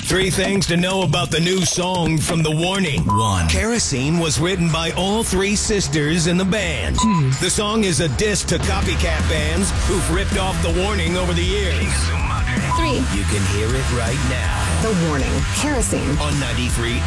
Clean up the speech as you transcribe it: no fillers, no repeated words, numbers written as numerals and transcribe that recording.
3 things to know about the new song from The Warning. 1. Kerosene was written by all 3 sisters in the band. 2. The song is a diss to copycat bands who've ripped off The Warning over the years. 3. You can hear it right now The Warning. Kerosene. on 93